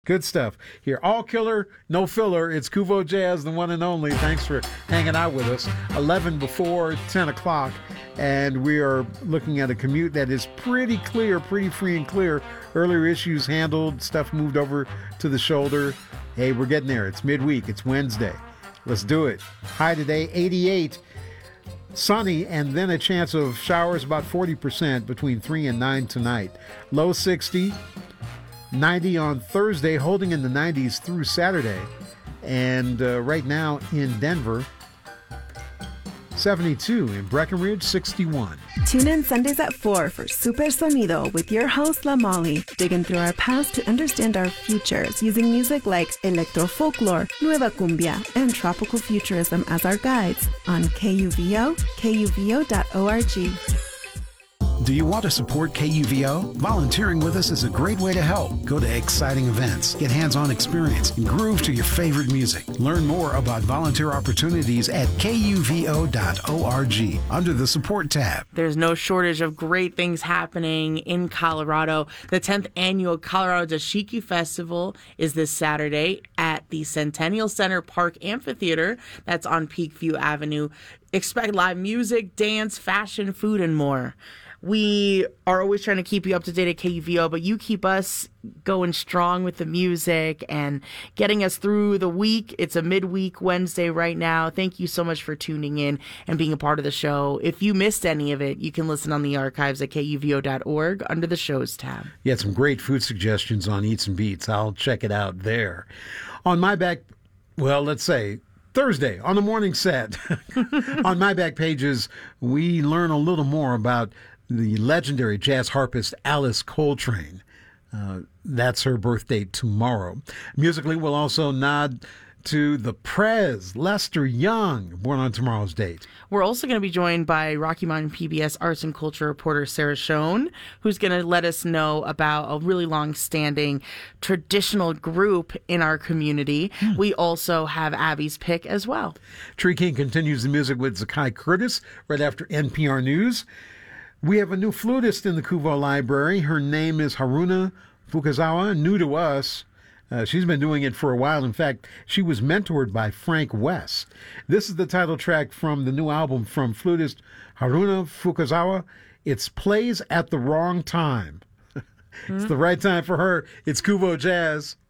Good stuff here. All killer, no filler. It's Kuvo Jazz, the one and only. Thanks for hanging out with us. 11 before 10 o'clock, and we are looking at a commute that is pretty clear, pretty free and clear. Earlier issues handled, stuff moved over to the shoulder. Hey, we're getting there. It's midweek. It's Wednesday. Let's do it. High today, 88. Sunny, and then a chance of showers about 40% between 3 and 9 tonight. Low 60. 90 on Thursday, holding in the 90s through Saturday. And right now in Denver, 72. In Breckenridge, 61. Tune in Sundays at 4 for Super Sonido with your host, La Molly, digging through our past to understand our futures using music like electro folklore, nueva cumbia, and tropical futurism as our guides on KUVO, kuvo.org. Do you want to support KUVO? Volunteering with us is a great way to help. Go to exciting events, get hands-on experience, and groove to your favorite music. Learn more about volunteer opportunities at kuvo.org under the Support tab. There's no shortage of great things happening in Colorado. The 10th annual Colorado Dashiki Festival is this Saturday at the Centennial Center Park Amphitheater. That's on Peakview Avenue. Expect live music, dance, fashion, food, and more. We are always trying to keep you up to date at KUVO, but you keep us going strong with the music and getting us through the week. It's a midweek Wednesday right now. Thank you so much for tuning in and being a part of the show. If you missed any of it, you can listen on the archives at kuvo.org under the shows tab. You had some great food suggestions on Eats and Beats. I'll check it out there. On my back, well, let's say Thursday on the morning set, on my back pages, we learn a little more about the legendary jazz harpist Alice Coltrane. That's her birthday tomorrow. Musically, we'll also nod to the Prez, Lester Young, born on tomorrow's date. We're also going to be joined by Rocky Mountain PBS arts and culture reporter Sarah Schoen, who's going to let us know about a really long-standing traditional group in our community. We also have Abby's pick as well. Tree King continues the music with Zakai Curtis right after NPR News. We have a new flutist in the Kuvo Library. Her name is Haruna Fukazawa, new to us. She's been doing it for a while. In fact, she was mentored by Frank West. This is the title track from the new album from flutist Haruna Fukazawa. It's Plays at the Wrong Time. It's the right time for her. It's Kuvo Jazz.